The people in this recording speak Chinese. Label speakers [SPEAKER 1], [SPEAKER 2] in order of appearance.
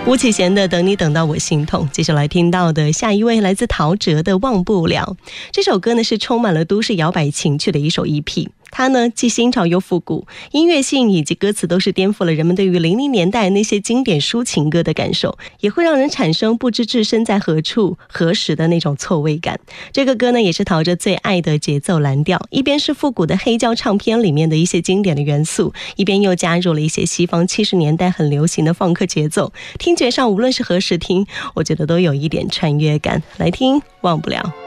[SPEAKER 1] 巫启贤的等你等到我心痛。接下来听到的下一位来自陶喆的忘不了。这首歌呢是充满了都市摇摆情趣的一首 EP，它呢既新潮又复古，音乐性以及歌词都是颠覆了人们对于00年代那些经典抒情歌的感受，也会让人产生不知置身在何处何时的那种错位感。这个歌呢也是陶喆最爱的节奏蓝调，一边是复古的黑胶唱片里面的一些经典的元素，一边又加入了一些西方70年代很流行的放克节奏，听觉上无论是何时听，我觉得都有一点穿越感。来听忘不了。